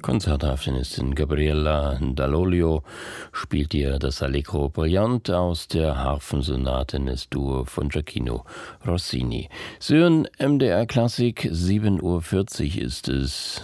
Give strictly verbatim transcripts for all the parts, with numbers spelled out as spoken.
Konzerthauptsolistin Gabriella Dall'Olio spielt ihr das Allegro Brillante aus der Harfensonate Nestur von Gioachino Rossini. Sie hören M D R Klassik, sieben Uhr vierzig ist es.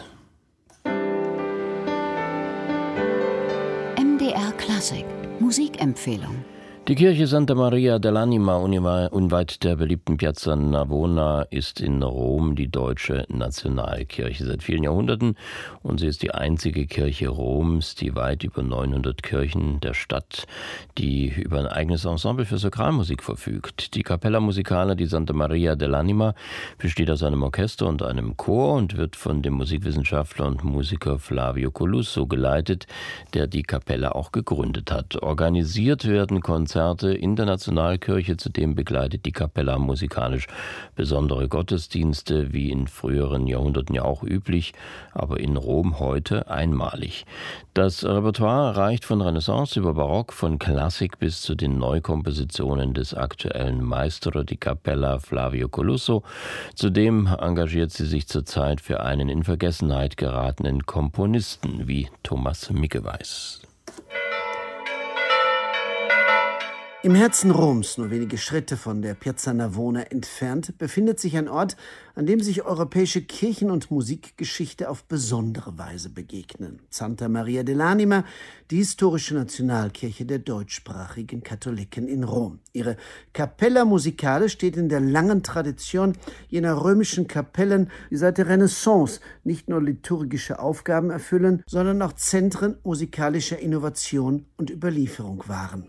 M D R Klassik, Musikempfehlung. Die Kirche Santa Maria dell'Anima unweit der beliebten Piazza Navona ist in Rom die deutsche Nationalkirche seit vielen Jahrhunderten und sie ist die einzige Kirche Roms, die weit über neunhundert Kirchen der Stadt, die über ein eigenes Ensemble für Sakralmusik verfügt. Die Cappella Musicale di Santa Maria dell'Anima besteht aus einem Orchester und einem Chor und wird von dem Musikwissenschaftler und Musiker Flavio Colusso geleitet, der die Kapelle auch gegründet hat. Organisiert werden Konzerte in der Nationalkirche, zudem begleitet die Cappella musikalisch besondere Gottesdienste, wie in früheren Jahrhunderten ja auch üblich, aber in Rom heute einmalig. Das Repertoire reicht von Renaissance über Barock, von Klassik bis zu den Neukompositionen des aktuellen Maestro di Cappella Flavio Colusso. Zudem engagiert sie sich zurzeit für einen in Vergessenheit geratenen Komponisten wie Thomas Mickeweis. Im Herzen Roms, nur wenige Schritte von der Piazza Navona entfernt, befindet sich ein Ort, an dem sich europäische Kirchen- und Musikgeschichte auf besondere Weise begegnen. Santa Maria dell'Anima, die historische Nationalkirche der deutschsprachigen Katholiken in Rom. Ihre Cappella Musicale steht in der langen Tradition jener römischen Kapellen, die seit der Renaissance nicht nur liturgische Aufgaben erfüllen, sondern auch Zentren musikalischer Innovation und Überlieferung waren.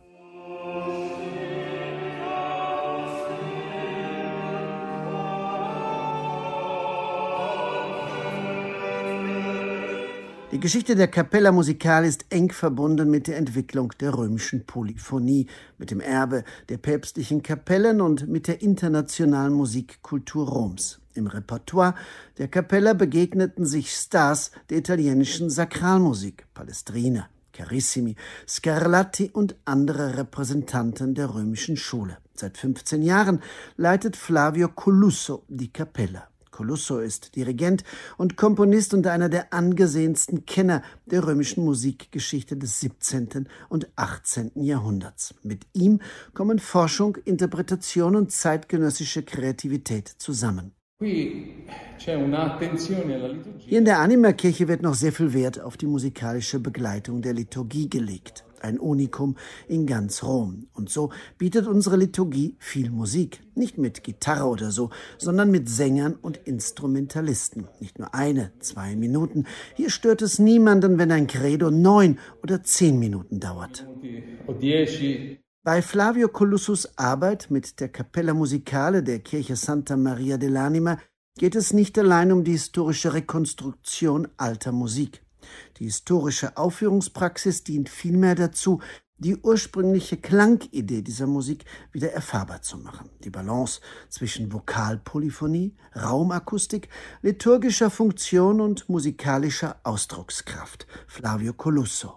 Die Geschichte der Cappella Musicale ist eng verbunden mit der Entwicklung der römischen Polyphonie, mit dem Erbe der päpstlichen Kapellen und mit der internationalen Musikkultur Roms. Im Repertoire der Cappella begegneten sich Stars der italienischen Sakralmusik, Palestrina, Carissimi, Scarlatti und andere Repräsentanten der römischen Schule. Seit fünfzehn Jahren leitet Flavio Colusso die Cappella. Colusso ist Dirigent und Komponist und einer der angesehensten Kenner der römischen Musikgeschichte des siebzehnten und achtzehnten Jahrhunderts. Mit ihm kommen Forschung, Interpretation und zeitgenössische Kreativität zusammen. Hier in der Anima-Kirche wird noch sehr viel Wert auf die musikalische Begleitung der Liturgie gelegt. Ein Unikum in ganz Rom. Und so bietet unsere Liturgie viel Musik. Nicht mit Gitarre oder so, sondern mit Sängern und Instrumentalisten. Nicht nur eine, zwei Minuten. Hier stört es niemanden, wenn ein Credo neun oder zehn Minuten dauert. Bei Flavio Colussos Arbeit mit der Cappella Musicale der Kirche Santa Maria dell'Anima geht es nicht allein um die historische Rekonstruktion alter Musik. Die historische Aufführungspraxis dient vielmehr dazu, die ursprüngliche Klangidee dieser Musik wieder erfahrbar zu machen. Die Balance zwischen Vokalpolyphonie, Raumakustik, liturgischer Funktion und musikalischer Ausdruckskraft. Flavio Colusso.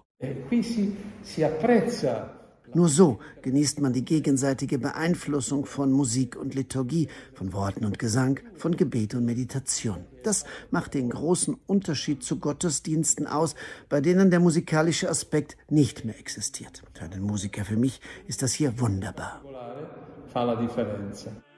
Nur so genießt man die gegenseitige Beeinflussung von Musik und Liturgie, von Worten und Gesang, von Gebet und Meditation. Das macht den großen Unterschied zu Gottesdiensten aus, bei denen der musikalische Aspekt nicht mehr existiert. Für einen Musiker, für mich, ist das hier wunderbar.